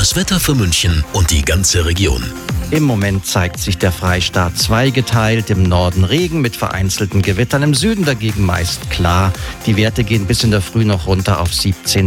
Das Wetter für München und die ganze Region. Im Moment zeigt sich der Freistaat zweigeteilt. Im Norden Regen mit vereinzelten Gewittern, im Süden dagegen meist klar. Die Werte gehen bis in der Früh noch runter auf 17